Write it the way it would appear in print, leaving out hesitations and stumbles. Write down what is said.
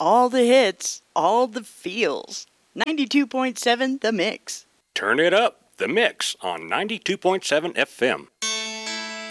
All the hits, all the feels. 92.7 The Mix. Turn it up, The Mix on 92.7 FM.